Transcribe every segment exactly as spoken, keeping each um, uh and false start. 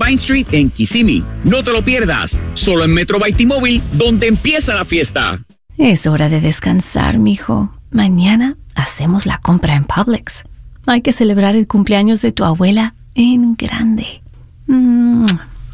Pine Street en Kissimmee. No te lo pierdas, solo en Metro by T-Mobile, donde empieza la fiesta. Es hora de descansar, mijo. Mañana hacemos la compra en Publix. Hay que celebrar el cumpleaños de tu abuela en grande. Mm.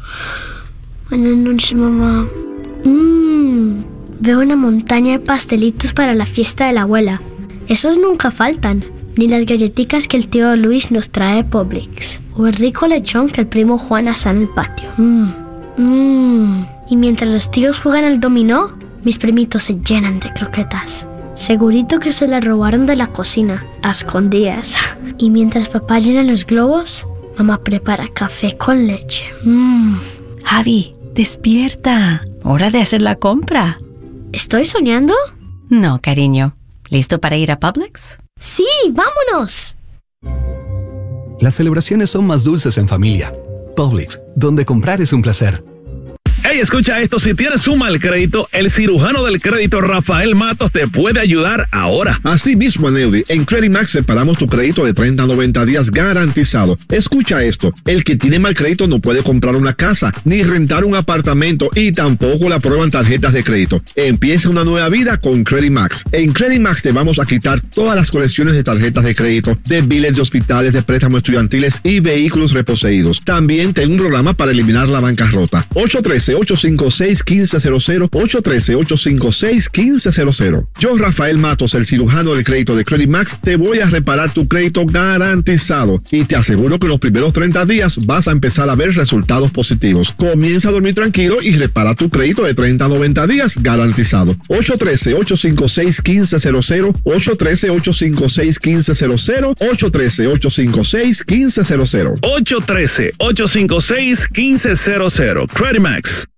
Buenas noches, mamá. Mmm, veo una montaña de pastelitos para la fiesta de la abuela. Esos nunca faltan. Ni las galletitas que el tío Luis nos trae de Publix. O el rico lechón que el primo Juan asa en el patio. Mmm, mmm. Y mientras los tíos juegan al dominó, mis primitos se llenan de croquetas. Segurito que se las robaron de la cocina, a escondidas. Y mientras papá llena los globos, mamá prepara café con leche. Mmm. Javi, despierta. Hora de hacer la compra. ¿Estoy soñando? No, cariño. ¿Listo para ir a Publix? ¡Sí, vámonos! Las celebraciones son más dulces en familia. Publix, donde comprar es un placer. Hey, escucha esto, si tienes un mal crédito, el cirujano del crédito Rafael Matos te puede ayudar ahora. Así mismo, Neudi, en Credit Max separamos tu crédito de treinta a noventa días garantizado. Escucha esto, el que tiene mal crédito no puede comprar una casa, ni rentar un apartamento y tampoco le aprueban tarjetas de crédito. Empieza una nueva vida con Credit Max. En Credit Max te vamos a quitar todas las colecciones de tarjetas de crédito, de biles de hospitales, de préstamos estudiantiles y vehículos reposeídos. También tengo un programa para eliminar la bancarrota. ocho uno tres, ocho cinco seis, uno cinco cero cero, ocho uno tres, ocho cinco seis, uno cinco cero cero. Yo, Rafael Matos, el cirujano del crédito de Credit Max, te voy a reparar tu crédito garantizado y te aseguro que en los primeros treinta días vas a empezar a ver resultados positivos. Comienza a dormir tranquilo y repara tu crédito de treinta a noventa días garantizado. ocho uno tres, ocho cinco seis, uno cinco cero cero, ocho uno tres, ocho cinco seis, uno cinco cero cero, ocho uno tres, ocho cinco seis, uno cinco cero cero. ocho uno tres, ocho cinco seis, uno cinco cero cero. Credit Max.